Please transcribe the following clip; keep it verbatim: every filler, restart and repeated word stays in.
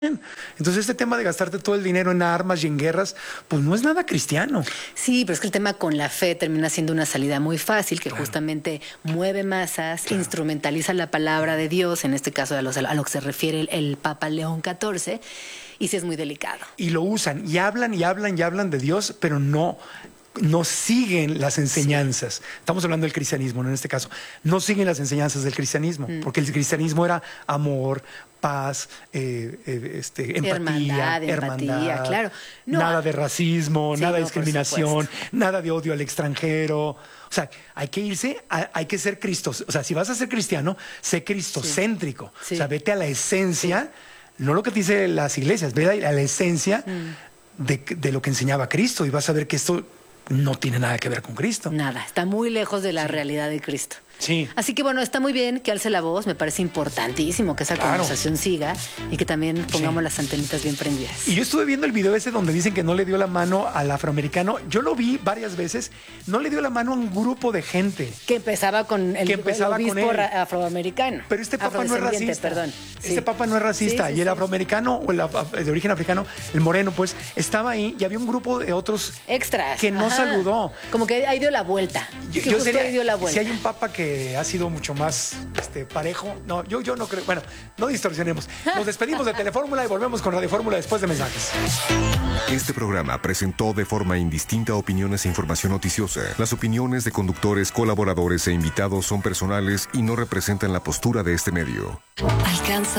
Entonces este tema de gastarte todo el dinero en armas y en guerras, pues no es nada cristiano. Sí, pero es que el tema con la fe termina siendo una salida muy fácil, que Claro. justamente mueve masas, Claro. instrumentaliza la palabra de Dios, en este caso a, los- a lo que se refiere el, el Papa León catorce, y sí es muy delicado. Y lo usan, y hablan, y hablan, y hablan de Dios, pero no, no siguen las enseñanzas. Estamos hablando del cristianismo, ¿no? En este caso. No siguen las enseñanzas del cristianismo, Mm. porque el cristianismo era amor, paz, eh, eh, este, empatía, Hermandad, empatía, hermandad, claro. No, nada de racismo, sí, nada de no, por discriminación, supuesto. nada de odio al extranjero. O sea, hay que irse, a- hay que ser cristos. O sea, si vas a ser cristiano, sé cristocéntrico. Sí. O sea, vete a la esencia, no lo que te dicen las iglesias, ve a la esencia Mm. de, de lo que enseñaba Cristo, y vas a ver que esto no tiene nada que ver con Cristo. Nada, está muy lejos de la realidad de Cristo. Sí. Así que bueno, está muy bien que alce la voz, me parece importantísimo que esa Claro. conversación siga y que también pongamos Sí. las antenitas bien prendidas. Y yo estuve viendo el video ese donde dicen que no le dio la mano al afroamericano. Yo lo vi varias veces. No le dio la mano a un grupo de gente. Que empezaba con el, Que empezaba el con obispo él. ra- afroamericano. Pero este papa no es Afrodescendiente, racista. Perdón. Este Sí. papa no es racista. Sí, sí, y el sí. afroamericano, o el af- de origen africano, el moreno, pues, estaba ahí y había un grupo de otros Extras. que no Ajá. saludó. Como que ahí dio la vuelta. Yo, que yo justo sería- ahí dio la vuelta. si hay un papa que ha sido mucho más este, parejo, no, yo, yo no creo. Bueno, no distorsionemos. Nos despedimos de Telefórmula y volvemos con Radio Fórmula después de mensajes. Este programa presentó de forma indistinta opiniones e información noticiosa. Las opiniones de conductores, colaboradores e invitados son personales y no representan la postura de este medio. Alcanza